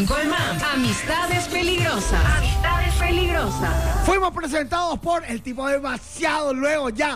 Colmán, amistades peligrosas. Amistades peligrosas. Fuimos presentados por el tipo demasiado luego ya.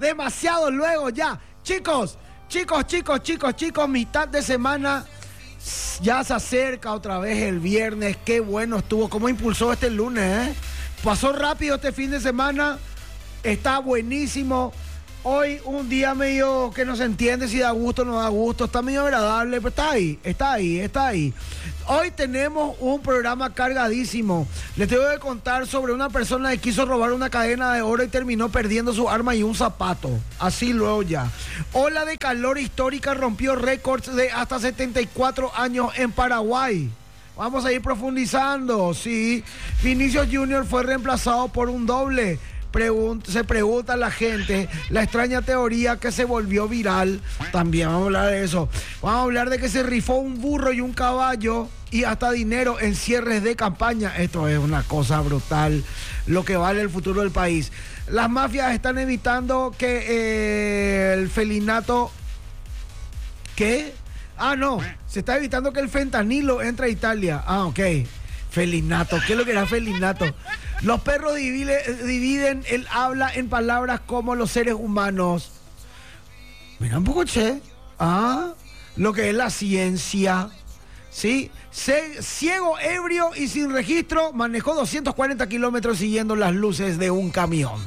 Chicos, mitad de semana. Ya se acerca otra vez el viernes. Qué bueno estuvo. Cómo impulsó este lunes, ¿eh? Pasó rápido este fin de semana. Está buenísimo. Hoy un día medio que no se entiende si da gusto o no da gusto. Está medio agradable, pero está ahí. Hoy tenemos un programa cargadísimo. Les tengo que contar sobre una persona que quiso robar una cadena de oro y terminó perdiendo su arma y un zapato. Así luego ya. Ola de calor histórica rompió récords de hasta 74 años en Paraguay. Vamos a ir profundizando, sí. Vinicius Junior fue reemplazado por un doble. Se pregunta la gente, la extraña teoría que se volvió viral. También vamos a hablar de eso. Vamos a hablar de que se rifó un burro y un caballo y hasta dinero en cierres de campaña. Esto es una cosa brutal, lo que vale el futuro del país. Las mafias están evitando que el felinato... ¿Qué? No, se está evitando que el fentanilo entre a Italia. Ok. Felinato, ¿qué es lo que era felinato? Los perros dividen el habla en palabras como los seres humanos. Mira un poco, che. Lo que es la ciencia. ¿Sí? Ciego, ebrio y sin registro, manejó 240 kilómetros siguiendo las luces de un camión.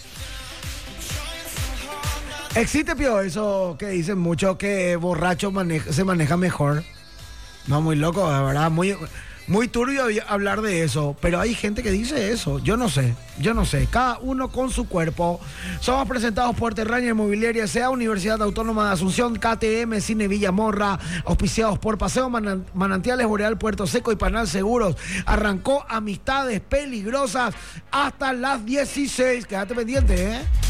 ¿Existe, Pío, eso que dicen mucho que borracho se maneja mejor? No, muy loco, de verdad, muy turbio hablar de eso, pero hay gente que dice eso. Yo no sé. Cada uno con su cuerpo. Somos presentados por Terraña Inmobiliaria S.A., Universidad Autónoma de Asunción, KTM, Cine Villamorra, auspiciados por Paseo Manantiales Boreal, Puerto Seco y Panal Seguros. Arrancó Amistades Peligrosas hasta las 16. Quédate pendiente, ¿eh?